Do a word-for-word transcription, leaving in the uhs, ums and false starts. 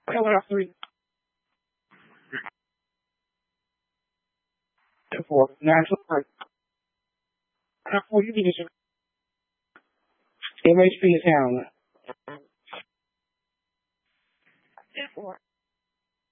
Color three. Four. Natural three. Four. You need to. M H P is down. Four.